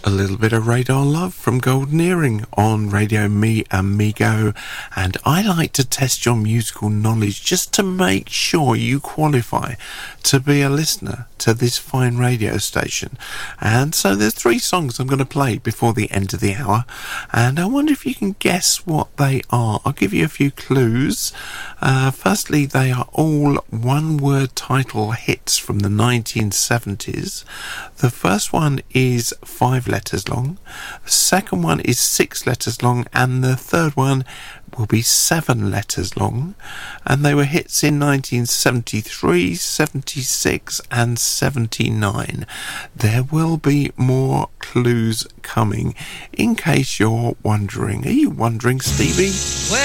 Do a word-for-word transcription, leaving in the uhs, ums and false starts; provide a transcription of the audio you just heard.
A little bit of Radar Love from Golden Earring on Radio Me Amigo, and I like to test your musical knowledge just to make sure you qualify to be a listener to this fine radio station. And so there's three songs I'm going to play before the end of the hour, and I wonder if you can guess what they are. I'll give you a few clues. Uh, firstly, they are all one-word title hits from the nineteen seventies. The first one is five letters long, the second one is six letters long, and the third one will be seven letters long. And they were hits in nineteen seventy-three, seventy-six and seventy-nine. There will be more clues coming in case you're wondering. Are you wondering, Stevie?